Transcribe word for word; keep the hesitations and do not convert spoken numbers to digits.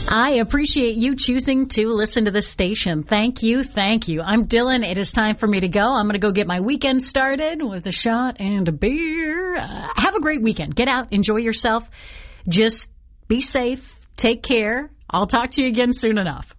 I appreciate you choosing to listen to this station. Thank you, thank you. I'm Dylan. It is time for me to go. I'm going to go get my weekend started with a shot and a beer. Uh, have a great weekend. Get out, enjoy yourself. Just be safe, take care. I'll talk to you again soon enough.